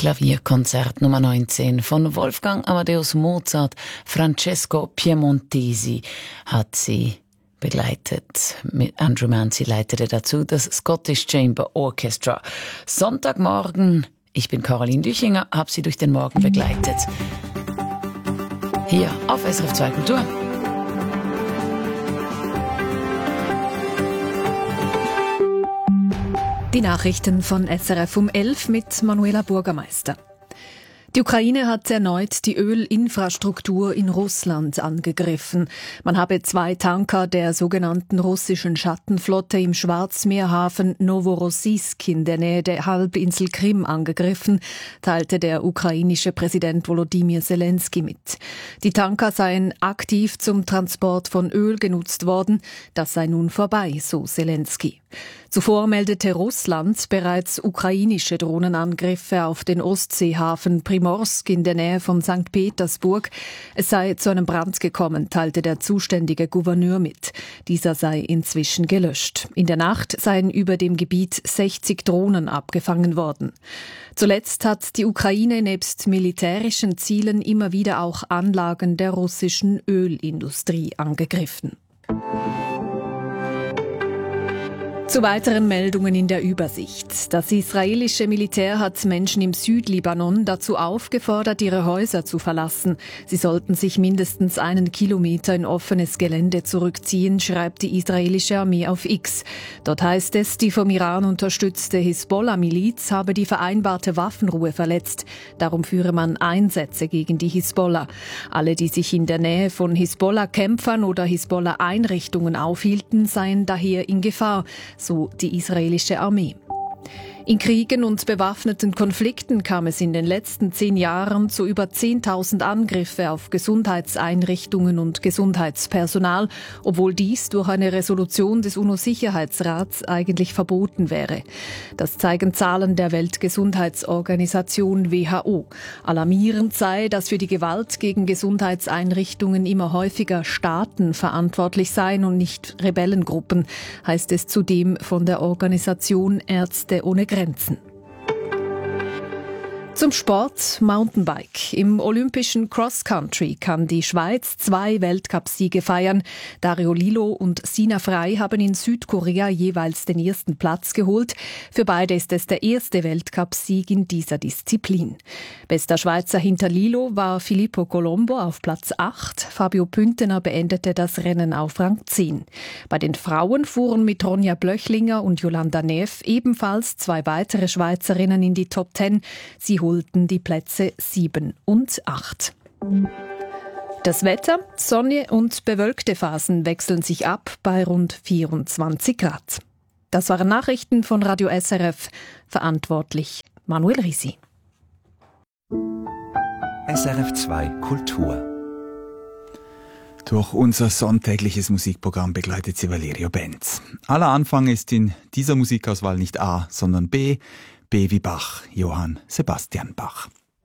Klavierkonzert Nummer 19 von Wolfgang Amadeus Mozart. Francesco Piemontesi hat sie begleitet. Mit Andrew Manzi leitete dazu das Scottish Chamber Orchestra. Sonntagmorgen, ich bin Caroline Düchinger, habe sie durch den Morgen begleitet. Hier auf SRF 2 Kultur. Die Nachrichten von SRF um 11 mit Manuela Bürgermeister. Die Ukraine hat erneut die Ölinfrastruktur in Russland angegriffen. Man habe 2 Tanker der sogenannten russischen Schattenflotte im Schwarzmeerhafen Novorossiysk in der Nähe der Halbinsel Krim angegriffen, teilte der ukrainische Präsident Volodymyr Zelensky mit. Die Tanker seien aktiv zum Transport von Öl genutzt worden. Das sei nun vorbei, so Zelensky. Zuvor meldete Russland bereits ukrainische Drohnenangriffe auf den Ostseehafen Primorsk in der Nähe von St. Petersburg. Es sei zu einem Brand gekommen, teilte der zuständige Gouverneur mit. Dieser sei inzwischen gelöscht. In der Nacht seien über dem Gebiet 60 Drohnen abgefangen worden. Zuletzt hat die Ukraine nebst militärischen Zielen immer wieder auch Anlagen der russischen Ölindustrie angegriffen. Zu weiteren Meldungen in der Übersicht. Das israelische Militär hat Menschen im Südlibanon dazu aufgefordert, ihre Häuser zu verlassen. Sie sollten sich mindestens 1 Kilometer in offenes Gelände zurückziehen, schreibt die israelische Armee auf X. Dort heißt es, die vom Iran unterstützte Hisbollah-Miliz habe die vereinbarte Waffenruhe verletzt. Darum führe man Einsätze gegen die Hisbollah. Alle, die sich in der Nähe von Hisbollah-Kämpfern oder Hisbollah-Einrichtungen aufhielten, seien daher in Gefahr, so die israelische Armee. In Kriegen und bewaffneten Konflikten kam es in den letzten 10 Jahren zu über 10.000 Angriffe auf Gesundheitseinrichtungen und Gesundheitspersonal, obwohl dies durch eine Resolution des UNO-Sicherheitsrats eigentlich verboten wäre. Das zeigen Zahlen der Weltgesundheitsorganisation WHO. Alarmierend sei, dass für die Gewalt gegen Gesundheitseinrichtungen immer häufiger Staaten verantwortlich seien und nicht Rebellengruppen, heißt es zudem von der Organisation Ärzte ohne Grenzen. Zum Sport Mountainbike. Im olympischen Cross-Country kann die Schweiz 2 Weltcupsiege feiern. Dario Lilo und Sina Frey haben in Südkorea jeweils den 1. Platz geholt. Für beide ist es der erste Weltcupsieg in dieser Disziplin. Bester Schweizer hinter Lilo war Filippo Colombo auf Platz 8. Fabio Püntener beendete das Rennen auf Rang 10. Bei den Frauen fuhren mit Ronja Blöchlinger und Jolanda Neff ebenfalls 2 weitere Schweizerinnen in die Top 10. Sie holten die Plätze 7 und 8. Das Wetter, Sonne und bewölkte Phasen wechseln sich ab bei rund 24 Grad. Das waren Nachrichten von Radio SRF, verantwortlich Manuel Risi. SRF 2 Kultur. Durch unser sonntägliches Musikprogramm begleitet sie Valerio Benz. Aller Anfang ist in dieser Musikauswahl nicht A, sondern B. B wie Bach, Johann Sebastian Bach.